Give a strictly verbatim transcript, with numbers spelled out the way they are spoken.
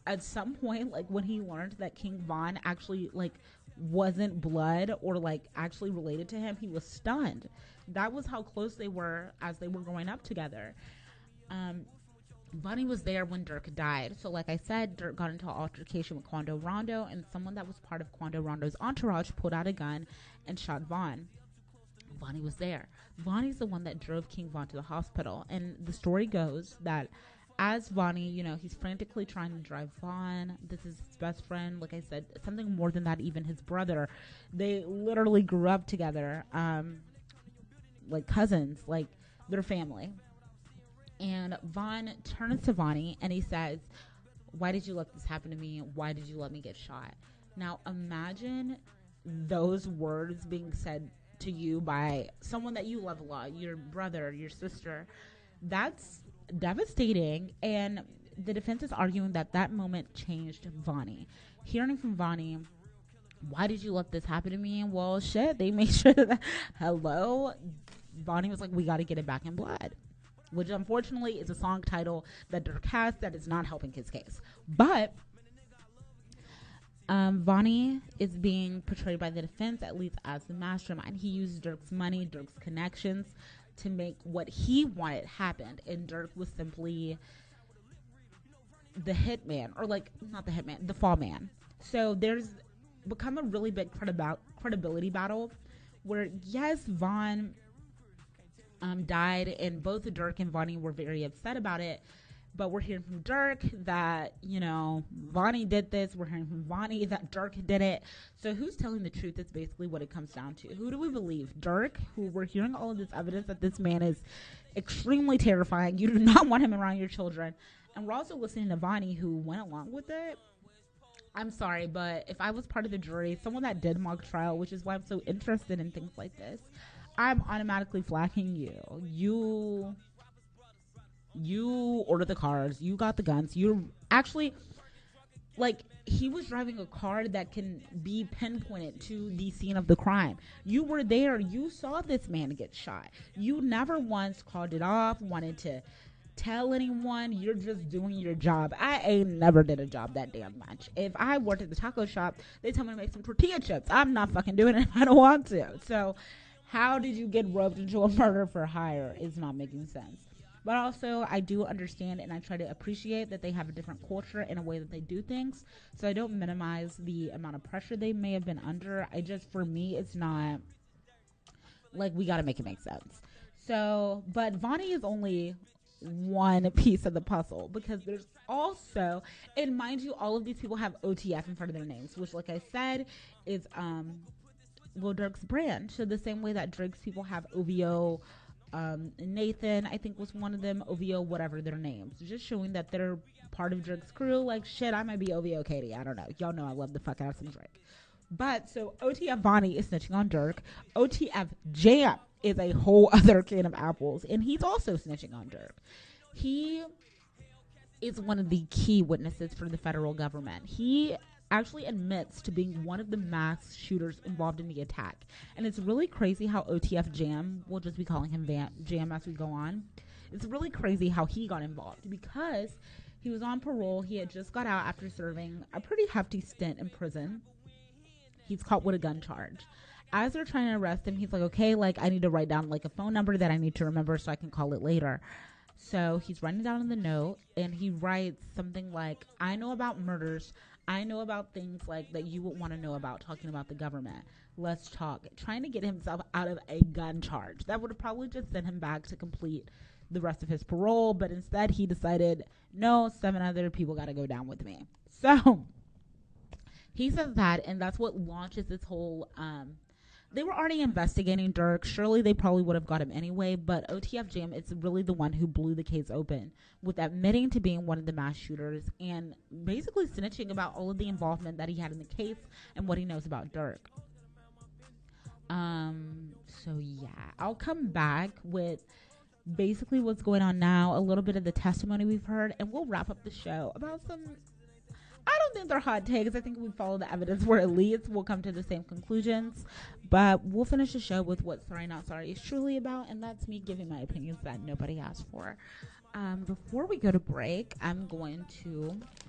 at some point, like when he learned that King Von actually like wasn't blood or like actually related to him, he was stunned. That was how close they were as they were growing up together. Um, Vonnie was there when Dirk died. So like I said, Dirk got into an altercation with Quando Rondo, and someone that was part of Quando Rondo's entourage pulled out a gun and shot Von. Vonnie was there. Vonnie's the one that drove King Von to the hospital. And the story goes that as Vonnie, you know, he's frantically trying to drive Von. This is his best friend. Like I said, something more than that, even his brother. They literally grew up together, um, like cousins, like their family. And Von turns to Vonnie and he says, why did you let this happen to me? Why did you let me get shot? Now, imagine those words being said to you by someone that you love a lot, your brother, your sister. That's devastating. And the defense is arguing that that moment changed Vonnie. Hearing from Vonnie, why did you let this happen to me? Well, shit, they made sure that, hello, Vonnie was like, we got to get it back in blood. Which unfortunately is a song title that Dirk has that is not helping his case. But um, Vonnie is being portrayed by the defense, at least as the mastermind. He used Dirk's money, Dirk's connections to make what he wanted happen. And Dirk was simply the hitman, or like, not the hitman, the fall man. So there's become a really big credibil- credibility battle where, yes, Von Um, died, and both Dirk and Vonnie were very upset about it. But we're hearing from Dirk that, you know, Vonnie did this. We're hearing from Vonnie that Dirk did it. So who's telling the truth is basically what it comes down to. Who do we believe? Dirk, who we're hearing all of this evidence that this man is extremely terrifying. You do not want him around your children. And we're also listening to Vonnie, who went along with it. I'm sorry, but if I was part of the jury, someone that did mock trial, which is why I'm so interested in things like this, I'm automatically flagging you. You, you order the cars. You got the guns. You're actually, like, he was driving a car that can be pinpointed to the scene of the crime. You were there. You saw this man get shot. You never once called it off, wanted to tell anyone. You're just doing your job. I ain't never did a job that damn much. If I worked at the taco shop, they tell me to make some tortilla chips. I'm not fucking doing it if I don't want to. So how did you get roped into a murder for hire is not making sense. But also, I do understand and I try to appreciate that they have a different culture and a way that they do things. So I don't minimize the amount of pressure they may have been under. I just, for me, it's not, like, we got to make it make sense. So, but Vonnie is only one piece of the puzzle, because there's also, and mind you, all of these people have O T F in front of their names, which, like I said, is, um... Lil Durk's brand. So the same way that Drake's people have O V O, um, Nathan, I think was one of them, O V O, whatever their names. Just showing that they're part of Drake's crew. Like, shit, I might be O V O Katie. I don't know. Y'all know I love the fuck out of some Drake. But, so O T F Vonnie is snitching on Dirk. O T F Jam is a whole other can of apples. And he's also snitching on Dirk. He is one of the key witnesses for the federal government. He actually admits to being one of the mass shooters involved in the attack. And it's really crazy how O T F Jam, we'll just be calling him Van, Jam as we go on. It's really crazy how he got involved, because he was on parole. He had just got out after serving a pretty hefty stint in prison. He's caught with a gun charge. As they're trying to arrest him, he's like, okay, like, I need to write down like a phone number that I need to remember so I can call it later. So he's writing down in the note, and he writes something like, I know about murders. I know about things like that you would want to know about, talking about the government. Let's talk. Trying to get himself out of a gun charge. That would have probably just sent him back to complete the rest of his parole. But instead, he decided, no, seven other people got to go down with me. So he says that, and that's what launches this whole, um, they were already investigating Dirk. Surely they probably would have got him anyway, but O T F Jam is really the one who blew the case open with admitting to being one of the mass shooters and basically snitching about all of the involvement that he had in the case and what he knows about Dirk. Um, so yeah, I'll come back with basically what's going on now, a little bit of the testimony we've heard, and we'll wrap up the show about some, I don't think they're hot takes. I think we follow the evidence where it leads. We'll come to the same conclusions. But we'll finish the show with what Sorry Not Sorry is truly about. And that's me giving my opinions that nobody asked for. Um, before we go to break, I'm going to